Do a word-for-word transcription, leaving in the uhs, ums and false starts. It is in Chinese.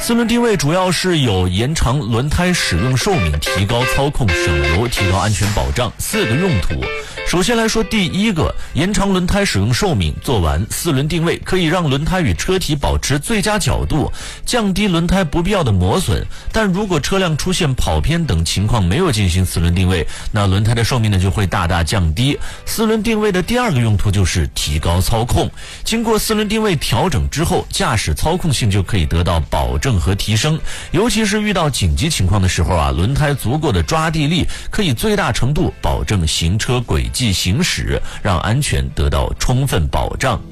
四轮定位主要是有延长轮胎使用寿命、提高操控省油、提高安全保障四个用途。首先来说第一个，延长轮胎使用寿命。做完四轮定位可以让轮胎与车体保持最佳角度，降低轮胎不必要的磨损。但如果车辆出现跑偏等情况没有进行四轮定位，那轮胎的寿命呢就会大大降低。四轮定位的第二个用途就是提高操控。经过四轮定位调整之后，驾驶操控性就可以得到保证和提升。尤其是遇到紧急情况的时候啊，轮胎足够的抓地力可以最大程度保证行车轨迹行驶，让安全得到充分保障。